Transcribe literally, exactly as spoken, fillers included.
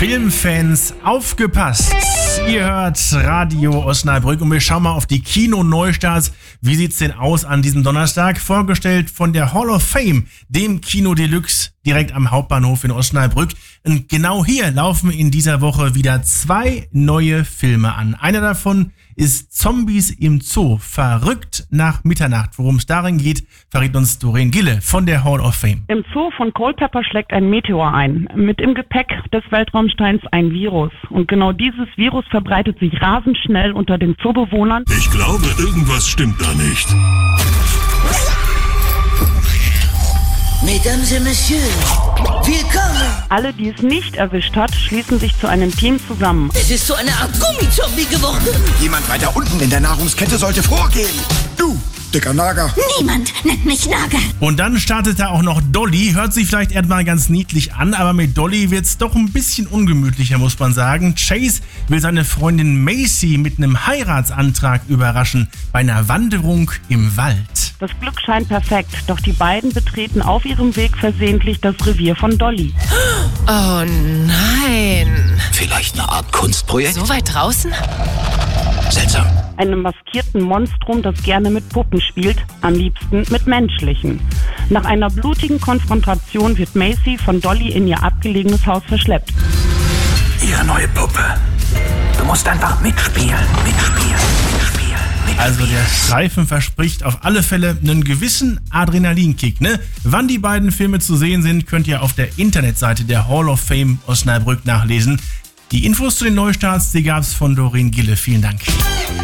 Filmfans, aufgepasst! Ihr hört Radio Osnabrück und wir schauen mal auf die Kino-Neustarts. Wie sieht's denn aus an diesem Donnerstag? Vorgestellt von der Hall of Fame, dem Kino Deluxe, direkt am Hauptbahnhof in Osnabrück. Und genau hier laufen in dieser Woche wieder zwei neue Filme an. Einer davon ist Zombies im Zoo, verrückt nach Mitternacht. Worum es darin geht, verrät uns Doreen Gille von der Hall of Fame. Im Zoo von Culpeper schlägt ein Meteor ein. Mit im Gepäck des Weltraumsteins ein Virus. Und genau dieses Virus verbreitet sich rasend schnell unter den Zoobewohnern. Ich glaube, irgendwas stimmt da nicht. Mesdames et Messieurs, willkommen! Alle, die es nicht erwischt hat, schließen sich zu einem Team zusammen. Es ist so eine Art Gummizombie geworden. Jemand weiter unten in der Nahrungskette sollte vorgehen. Du, dicker Nager. Niemand nennt mich Nager. Und dann startet da auch noch Dolly. Hört sich vielleicht erstmal ganz niedlich an, aber mit Dolly wird's doch ein bisschen ungemütlicher, muss man sagen. Chase will seine Freundin Macy mit einem Heiratsantrag überraschen bei einer Wanderung im Wald. Das Glück scheint perfekt, doch die beiden betreten auf ihrem Weg versehentlich das Revier von Dolly. Oh nein. Vielleicht eine Art Kunstprojekt? So weit draußen? Seltsam. Einem maskierten Monstrum, das gerne mit Puppen spielt, am liebsten mit menschlichen. Nach einer blutigen Konfrontation wird Macy von Dolly in ihr abgelegenes Haus verschleppt. Ihre neue Puppe. Du musst einfach mitspielen, mitspielen, mitspielen, mitspielen. Also der Streifen verspricht auf alle Fälle einen gewissen Adrenalinkick, ne? Wann die beiden Filme zu sehen sind, könnt ihr auf der Internetseite der Hall of Fame Osnabrück nachlesen. Die Infos zu den Neustarts, die gab's von Doreen Gille. Vielen Dank.